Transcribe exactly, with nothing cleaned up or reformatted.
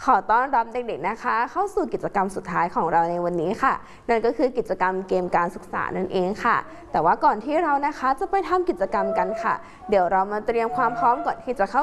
ขอต้อนรับเด็กๆนะคะเข้าสู่กิจกรรมสุดท้ายของเราในวันนี้ค่ะนั่นก็คือกิจกรรมเกมการศึกษานั่นเองค่ะแต่ว่าก่อนที่เรานะคะจะไปทำกิจกรรมกันค่ะเดี๋ยวเรามาเตรียมความพร้อมก่อนที่จะเข้า